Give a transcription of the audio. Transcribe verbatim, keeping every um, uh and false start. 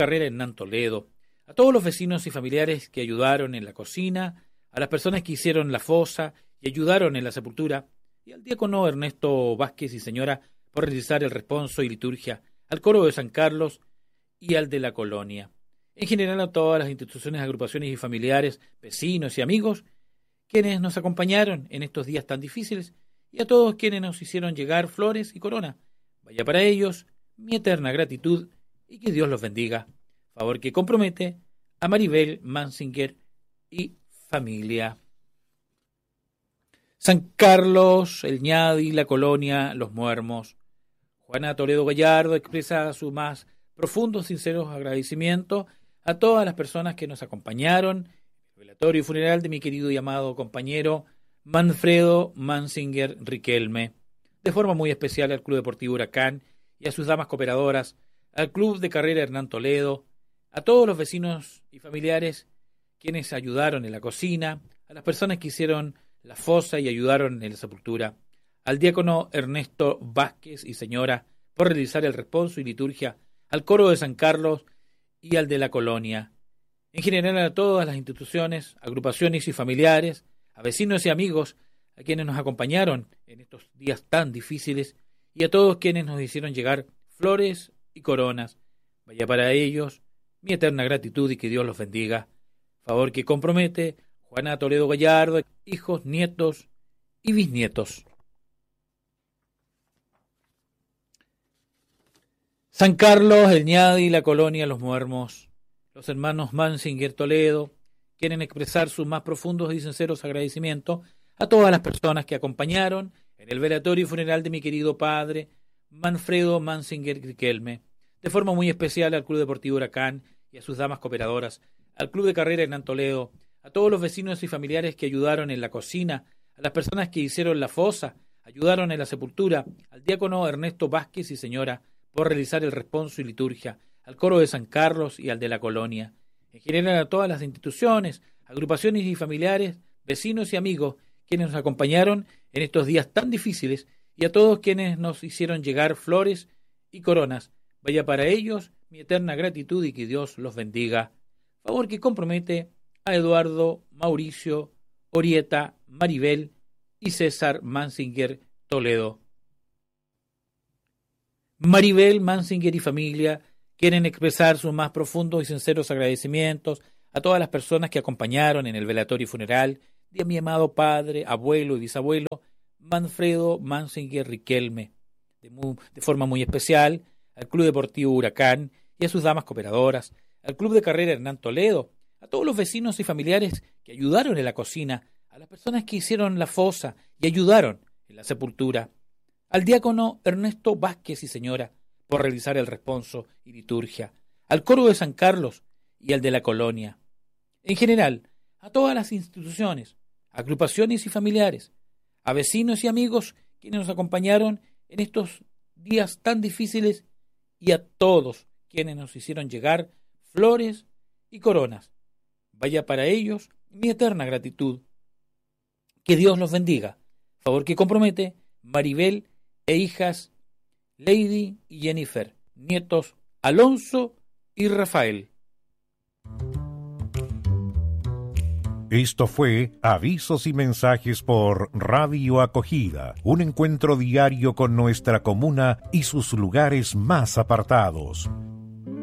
Carrera Hernán Toledo, a todos los vecinos y familiares que ayudaron en la cocina, a las personas que hicieron la fosa y ayudaron en la sepultura, y al diácono Ernesto Vázquez y señora por realizar el responso y liturgia, al coro de San Carlos y al de la colonia. En general a todas las instituciones, agrupaciones y familiares, vecinos y amigos, quienes nos acompañaron en estos días tan difíciles, y a todos quienes nos hicieron llegar flores y corona. Vaya para ellos mi eterna gratitud y que Dios los bendiga. Favor que compromete a Maribel Mansinger y familia. San Carlos, El Ñadi, la colonia, Los Muermos. Juana Toledo Gallardo expresa su más profundos, sinceros agradecimientos a todas las personas que nos acompañaron en el velatorio y funeral de mi querido y amado compañero Manfredo Mansinger Riquelme. De forma muy especial al Club Deportivo Huracán y a sus damas cooperadoras, al Club de Carrera Hernán Toledo, a todos los vecinos y familiares quienes ayudaron en la cocina, a las personas que hicieron la fosa y ayudaron en la sepultura, al diácono Ernesto Vázquez y señora por realizar el responso y liturgia, al coro de San Carlos y al de la colonia. En general a todas las instituciones, agrupaciones y familiares, a vecinos y amigos, a quienes nos acompañaron en estos días tan difíciles y a todos quienes nos hicieron llegar flores y coronas. Vaya para ellos mi eterna gratitud y que Dios los bendiga. Favor que compromete Juana Toledo Gallardo, hijos, nietos y bisnietos. San Carlos, El Ñadi, la colonia, Los Muermos. Los hermanos Mansinger Toledo quieren expresar sus más profundos y sinceros agradecimientos a todas las personas que acompañaron en el velatorio y funeral de mi querido padre Manfredo Mansinger Riquelme, de forma muy especial al Club Deportivo Huracán y a sus damas cooperadoras, al Club de Carrera Hernán Toledo, a todos los vecinos y familiares que ayudaron en la cocina, a las personas que hicieron la fosa, ayudaron en la sepultura, al diácono Ernesto Vázquez y señora por realizar el responso y liturgia, al coro de San Carlos y al de la colonia. En general a todas las instituciones, agrupaciones y familiares, vecinos y amigos quienes nos acompañaron en estos días tan difíciles y a todos quienes nos hicieron llegar flores y coronas. Vaya para ellos mi eterna gratitud y que Dios los bendiga. Favor que compromete a Eduardo, Mauricio, Orieta, Maribel y César Mansinger Toledo. Maribel Mansinger y familia quieren expresar sus más profundos y sinceros agradecimientos a todas las personas que acompañaron en el velatorio y funeral de mi amado padre, abuelo y bisabuelo Manfredo Mansinger Riquelme, de, muy, de forma muy especial al Club Deportivo Huracán y a sus damas cooperadoras, al Club de Carrera Hernán Toledo, a todos los vecinos y familiares que ayudaron en la cocina, a las personas que hicieron la fosa y ayudaron en la sepultura, al diácono Ernesto Vázquez y señora por realizar el responso y liturgia, al coro de San Carlos y al de la colonia. En general, a todas las instituciones, agrupaciones y familiares, a vecinos y amigos quienes nos acompañaron en estos días tan difíciles y a todos quienes nos hicieron llegar flores y coronas. Vaya para ellos mi eterna gratitud. Que Dios los bendiga. Favor que compromete Maribel e hijas Lady y Jennifer, nietos Alonso y Rafael. Esto fue Avisos y Mensajes por Radio Acogida, un encuentro diario con nuestra comuna y sus lugares más apartados.